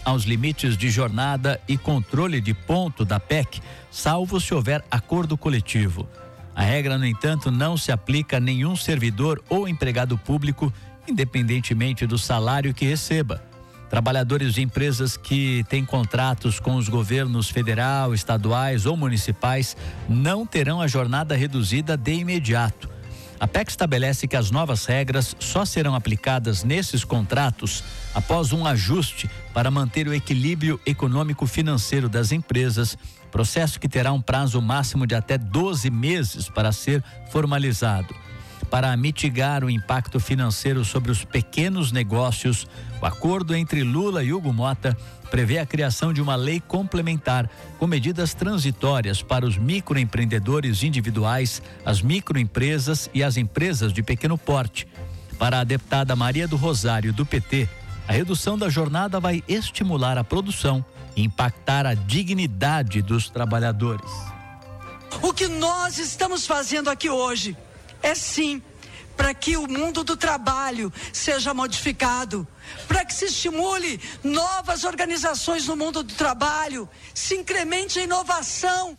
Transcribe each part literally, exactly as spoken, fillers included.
aos limites de jornada e controle de ponto da P E C, salvo se houver acordo coletivo. A regra, no entanto, não se aplica a nenhum servidor ou empregado público, independentemente do salário que receba. Trabalhadores de empresas que têm contratos com os governos federal, estaduais ou municipais não terão a jornada reduzida de imediato. A P E C estabelece que as novas regras só serão aplicadas nesses contratos após um ajuste para manter o equilíbrio econômico-financeiro das empresas, processo que terá um prazo máximo de até doze meses para ser formalizado. Para mitigar o impacto financeiro sobre os pequenos negócios, o acordo entre Lula e Hugo Mota prevê a criação de uma lei complementar com medidas transitórias para os microempreendedores individuais, as microempresas e as empresas de pequeno porte. Para a deputada Maria do Rosário, do P T, a redução da jornada vai estimular a produção e impactar a dignidade dos trabalhadores. O que nós estamos fazendo aqui hoje é sim para que o mundo do trabalho seja modificado, para que se estimule novas organizações no mundo do trabalho, se incremente a inovação.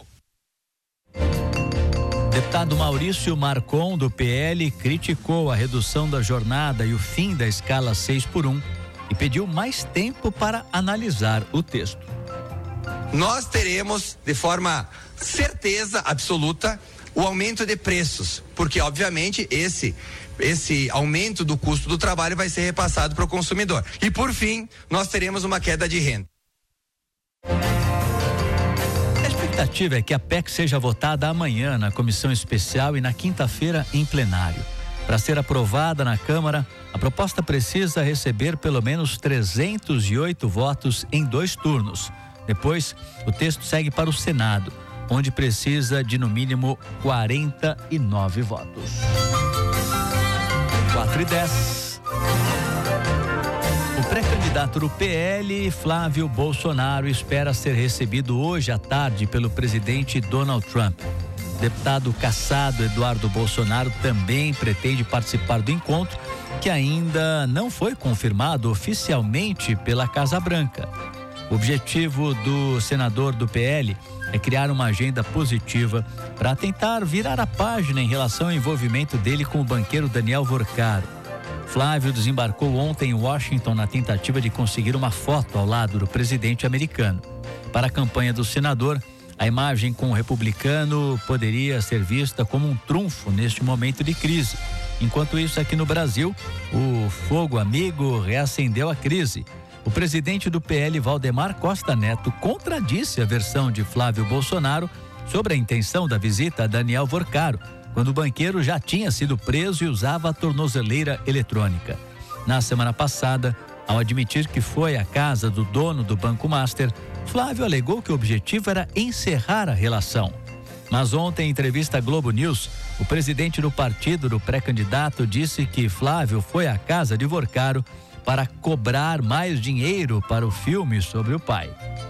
Deputado Maurício Marcon, do P L, criticou a redução da jornada e o fim da escala seis por um e pediu mais tempo para analisar o texto. Nós teremos, de forma certeza absoluta, o aumento de preços, porque obviamente esse esse aumento do custo do trabalho vai ser repassado para o consumidor. E por fim, nós teremos uma queda de renda. A expectativa é que a P E C seja votada amanhã na comissão especial e na quinta-feira em plenário. Para ser aprovada na Câmara, a proposta precisa receber pelo menos trezentos e oito votos em dois turnos. Depois, o texto segue para o Senado, onde precisa de no mínimo quarenta e nove votos. quatro e dez. O pré-candidato do P L, Flávio Bolsonaro, espera ser recebido hoje à tarde pelo presidente Donald Trump. O deputado cassado Eduardo Bolsonaro também pretende participar do encontro, que ainda não foi confirmado oficialmente pela Casa Branca. O objetivo do senador do P L é criar uma agenda positiva para tentar virar a página em relação ao envolvimento dele com o banqueiro Daniel Vorcaro. Flávio desembarcou ontem em Washington na tentativa de conseguir uma foto ao lado do presidente americano. Para a campanha do senador, a imagem com o republicano poderia ser vista como um trunfo neste momento de crise. Enquanto isso, aqui no Brasil, o fogo amigo reacendeu a crise. O presidente do P L, Valdemar Costa Neto, contradisse a versão de Flávio Bolsonaro sobre a intenção da visita a Daniel Vorcaro, quando o banqueiro já tinha sido preso e usava a tornozeleira eletrônica. Na semana passada, ao admitir que foi à casa do dono do Banco Master, Flávio alegou que o objetivo era encerrar a relação. Mas ontem, em entrevista à Globo News, o presidente do partido do pré-candidato disse que Flávio foi à casa de Vorcaro para cobrar mais dinheiro para o filme sobre o pai.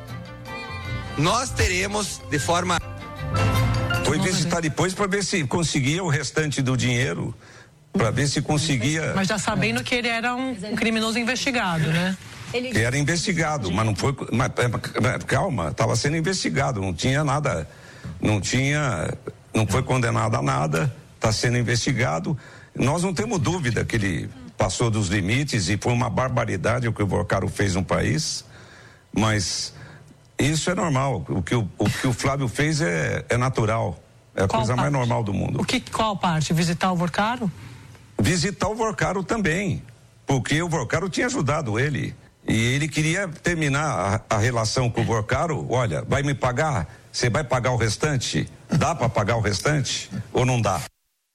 Nós teremos de forma... Foi visitar depois para ver se conseguia o restante do dinheiro, para ver se conseguia... Mas já sabendo que ele era um, um criminoso investigado, né? Ele era investigado, mas não foi... Mas, calma, estava sendo investigado, não tinha nada, não tinha... Não foi condenado a nada, está sendo investigado. Nós não temos dúvida que ele passou dos limites e foi uma barbaridade o que o Vorcaro fez no país, mas isso é normal. O que o, o, que o Flávio fez é, é natural, é a Qual coisa parte? mais normal do mundo. O que, qual parte? Visitar o Vorcaro? Visitar o Vorcaro também, porque o Vorcaro tinha ajudado ele e ele queria terminar a, a relação com o Vorcaro. Olha, vai me pagar? Você vai pagar o restante? Dá para pagar o restante ou não dá?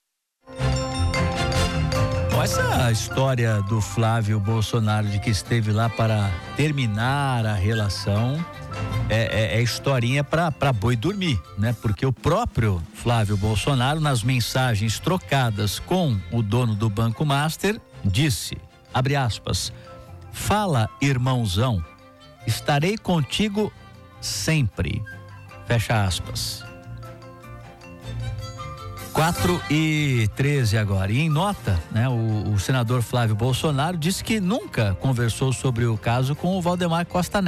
Essa história do Flávio Bolsonaro de que esteve lá para terminar a relação é, é, é historinha para boi dormir, né? Porque o próprio Flávio Bolsonaro, nas mensagens trocadas com o dono do Banco Master, disse, abre aspas, fala, irmãozão, estarei contigo sempre, fecha aspas. quatro e treze agora. E em nota, né, o, o senador Flávio Bolsonaro disse que nunca conversou sobre o caso com o Valdemar Costa Neto.